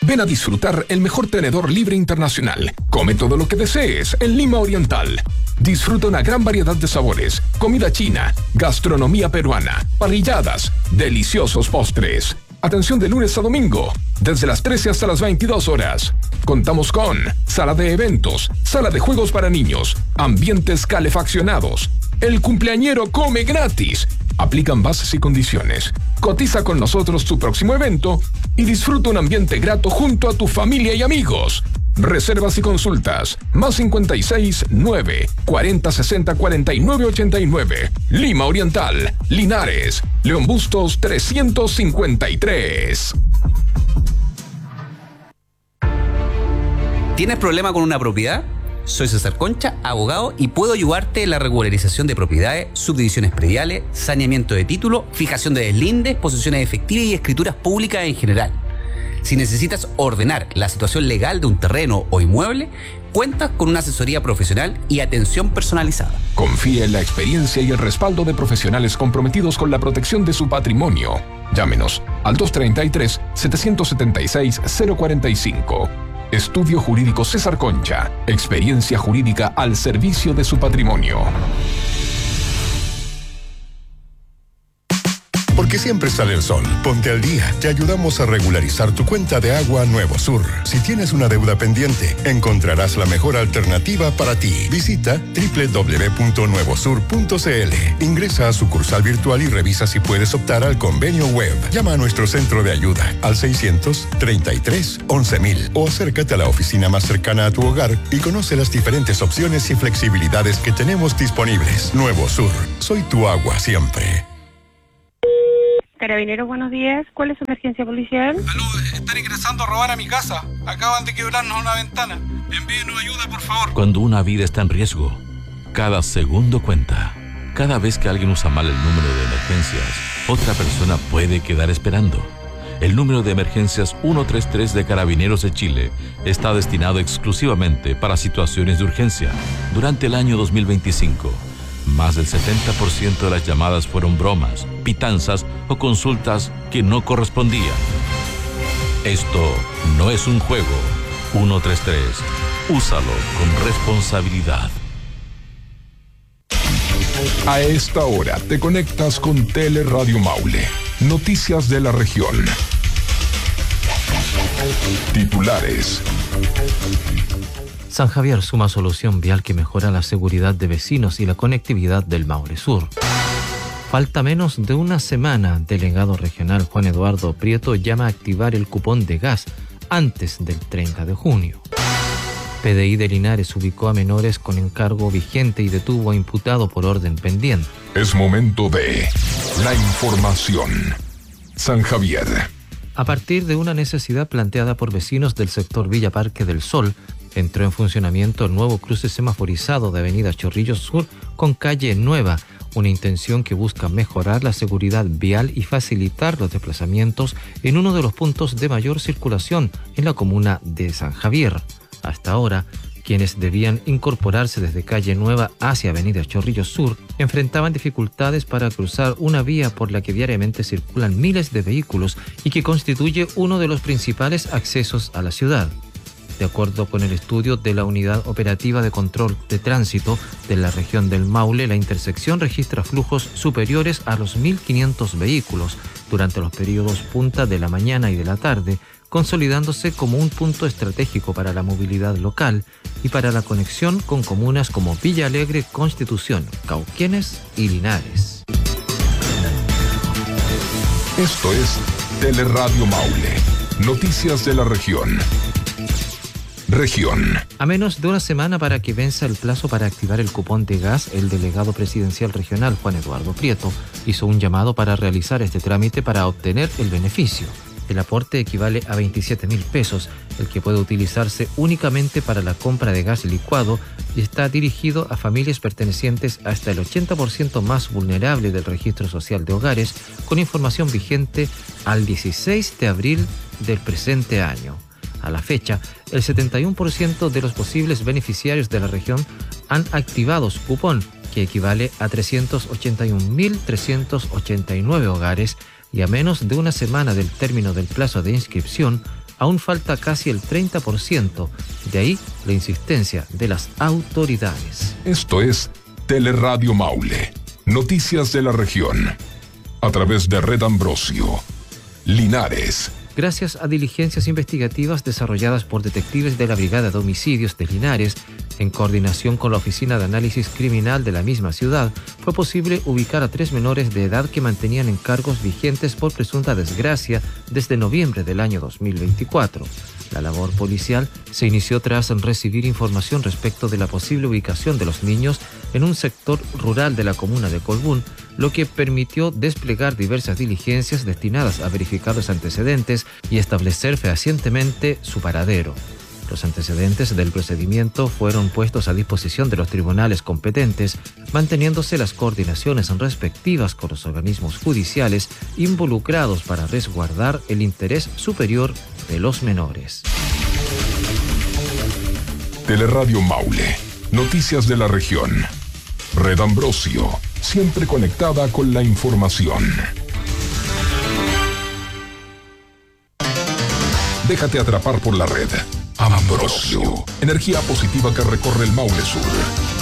Ven a disfrutar el mejor tenedor libre internacional. Come todo lo que desees en Lima Oriental. Disfruta una gran variedad de sabores, comida china, gastronomía peruana, parrilladas, deliciosos postres. Atención de lunes a domingo, desde las 13 hasta las 22 horas. Contamos con sala de eventos, sala de juegos para niños, ambientes calefaccionados. El cumpleañero come gratis. Aplican bases y condiciones. Cotiza con nosotros tu próximo evento y disfruta un ambiente grato junto a tu familia y amigos. Reservas y consultas, más 56 9 40 60 49 89. Lima Oriental, Linares, León Bustos 353. ¿Tienes problema con una propiedad? Soy César Concha, abogado, y puedo ayudarte en la regularización de propiedades, subdivisiones prediales, saneamiento de título, fijación de deslindes, posesiones efectivas y escrituras públicas en general. Si necesitas ordenar la situación legal de un terreno o inmueble, cuentas con una asesoría profesional y atención personalizada. Confía en la experiencia y el respaldo de profesionales comprometidos con la protección de su patrimonio. Llámenos al 233-776-045. Estudio Jurídico César Concha. Experiencia jurídica al servicio de su patrimonio. Porque siempre sale el sol. Ponte al día. Te ayudamos a regularizar tu cuenta de agua Nuevo Sur. Si tienes una deuda pendiente, encontrarás la mejor alternativa para ti. Visita www.nuevosur.cl. Ingresa a sucursal virtual y revisa si puedes optar al convenio web. Llama a nuestro centro de ayuda al 633-11.000 o acércate a la oficina más cercana a tu hogar y conoce las diferentes opciones y flexibilidades que tenemos disponibles. Nuevo Sur. Soy tu agua siempre. Carabineros, buenos días. ¿Cuál es su emergencia policial? Aló, están ingresando a robar a mi casa. Acaban de quebrarnos una ventana. Envíenos ayuda, por favor. Cuando una vida está en riesgo, cada segundo cuenta. Cada vez que alguien usa mal el número de emergencias, otra persona puede quedar esperando. El número de emergencias 133 de Carabineros de Chile está destinado exclusivamente para situaciones de urgencia. Durante el año 2025, más del 70% de las llamadas fueron bromas, pitanzas o consultas que no correspondían. Esto no es un juego. 133. Úsalo con responsabilidad. A esta hora te conectas con Teleradio Maule. Noticias de la región. Titulares. San Javier suma solución vial que mejora la seguridad de vecinos y la conectividad del Maule Sur. Falta menos de una semana. Delegado regional Juan Eduardo Prieto llama a activar el cupón de gas antes del 30 de junio. PDI de Linares ubicó a menores con encargo vigente y detuvo a imputado por orden pendiente. Es momento de la información. San Javier. A partir de una necesidad planteada por vecinos del sector Villa Parque del Sol, entró en funcionamiento el nuevo cruce semaforizado de Avenida Chorrillos Sur con calle Nueva, una intención que busca mejorar la seguridad vial y facilitar los desplazamientos en uno de los puntos de mayor circulación en la comuna de San Javier. Hasta ahora, quienes debían incorporarse desde calle Nueva hacia Avenida Chorrillos Sur enfrentaban dificultades para cruzar una vía por la que diariamente circulan miles de vehículos y que constituye uno de los principales accesos a la ciudad. De acuerdo con el estudio de la Unidad Operativa de Control de Tránsito de la región del Maule, la intersección registra flujos superiores a los 1.500 vehículos durante los periodos punta de la mañana y de la tarde, consolidándose como un punto estratégico para la movilidad local y para la conexión con comunas como Villa Alegre, Constitución, Cauquenes y Linares. Esto es Teleradio Maule. Noticias de la región. Región. A menos de una semana para que venza el plazo para activar el cupón de gas, el delegado presidencial regional Juan Eduardo Prieto hizo un llamado para realizar este trámite para obtener el beneficio. El aporte equivale a 27.000 pesos, el que puede utilizarse únicamente para la compra de gas licuado y está dirigido a familias pertenecientes hasta el 80% más vulnerable del registro social de hogares, con información vigente al 16 de abril del presente año. A la fecha, el 71% de los posibles beneficiarios de la región han activado su cupón, que equivale a 381.389 hogares, y a menos de una semana del término del plazo de inscripción, aún falta casi el 30%, de ahí la insistencia de las autoridades. Esto es Teleradio Maule, noticias de la región, a través de Red Ambrosio, Linares. Gracias a diligencias investigativas desarrolladas por detectives de la Brigada de Homicidios de Linares, en coordinación con la Oficina de Análisis Criminal de la misma ciudad, fue posible ubicar a 3 menores de edad que mantenían encargos vigentes por presunta desgracia desde noviembre del año 2024. La labor policial se inició tras recibir información respecto de la posible ubicación de los niños en un sector rural de la comuna de Colbún, lo que permitió desplegar diversas diligencias destinadas a verificar los antecedentes y establecer fehacientemente su paradero. Los antecedentes del procedimiento fueron puestos a disposición de los tribunales competentes, manteniéndose las coordinaciones respectivas con los organismos judiciales involucrados para resguardar el interés superior de los menores. Teleradio Maule, noticias de la región. Red Ambrosio, siempre conectada con la información. Déjate atrapar por la red. Ambrosio, energía positiva que recorre el Maule Sur.